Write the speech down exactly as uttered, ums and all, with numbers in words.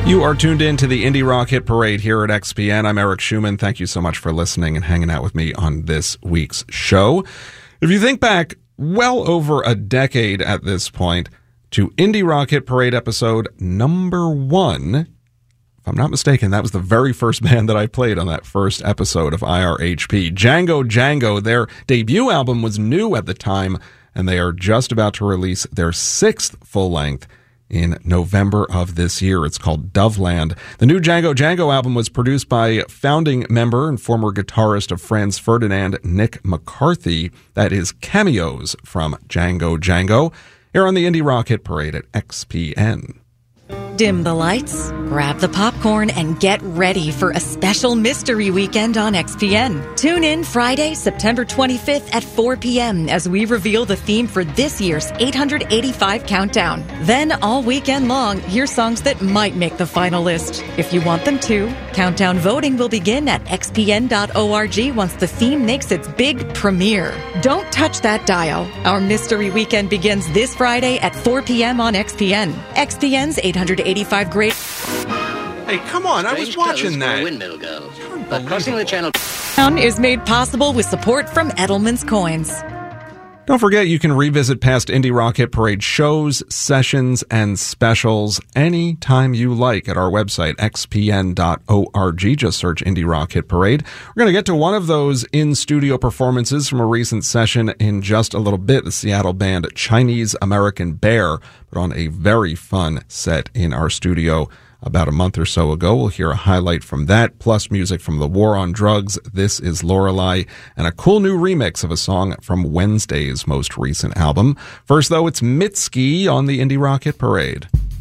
You are tuned in to the Indie Rock Hit Parade here at X P N. I'm Eric Schumann. Thank you so much for listening and hanging out with me on this week's show. If you think back well over a decade at this point to Indie Rock Hit Parade episode number one, if I'm not mistaken, that was the very first band that I played on that first episode of I R H P. Django Django, their debut album was new at the time, and they are just about to release their sixth full-length in November of this year. It's called Doveland. The new Django Django album was produced by founding member and former guitarist of Franz Ferdinand, Nick McCarthy. That is cameos from Django Django. Here on the Indie Rock Hit Parade at X P N. Dim the lights, grab the popcorn, and get ready for a special mystery weekend on X P N. Tune in Friday, September twenty-fifth at four p.m. as we reveal the theme for this year's eight hundred eighty-five Countdown. Then, all weekend long, hear songs that might make the final list. If you want them to, countdown voting will begin at x p n dot org once the theme makes its big premiere. Don't touch that dial. Our mystery weekend begins this Friday at four p.m. on X P N. X P N's eight hundred eighty-five Great... Hey, come on, I was watching that. Windmill girl. But crossing the channel is made possible with support from Edelman's Coins. Don't forget you can revisit past Indie Rock Hit Parade shows, sessions, and specials anytime you like at our website, x p n dot org. Just search Indie Rock Hit Parade. We're going to get to one of those in-studio performances from a recent session in just a little bit. The Seattle band Chinese American Bear put on a very fun set in our studio about a month or so ago. We'll hear a highlight from that, plus music from The War on Drugs, This Is Lorelei, and a cool new remix of a song from Wednesday's most recent album. First, though, it's Mitski on the Indie Rock Hit Parade.